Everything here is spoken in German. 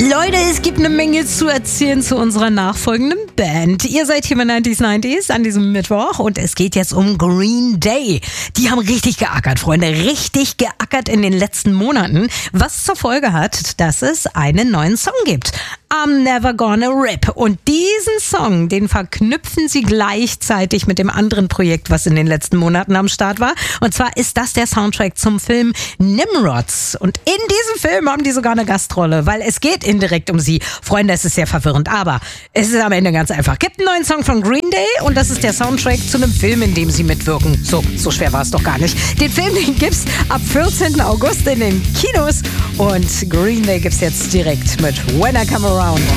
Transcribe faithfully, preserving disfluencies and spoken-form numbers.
Leute, es gibt eine Menge zu erzählen zu unserer nachfolgenden Band. Ihr seid hier bei neunzig neunzig an diesem Mittwoch und es geht jetzt um Green Day. Die haben richtig geackert, Freunde, richtig geackert in den letzten Monaten, was zur Folge hat, dass es einen neuen Song gibt. I'm Never Gonna Rip. Und diesen Song, den verknüpfen sie gleichzeitig mit dem anderen Projekt, was in den letzten Monaten am Start war. Und zwar ist das der Soundtrack zum Film Nimrods. Und in diesem Film haben die sogar eine Gastrolle, weil es geht indirekt um sie. Freunde, es ist sehr verwirrend, aber es ist am Ende ganz einfach. Gibt einen neuen Song von Green Day und das ist der Soundtrack zu einem Film, in dem sie mitwirken. So, so schwer war es doch gar nicht. Den Film, den gibt's ab vierzehnten August in den Kinos und Green Day gibt's jetzt direkt mit When I Come Around.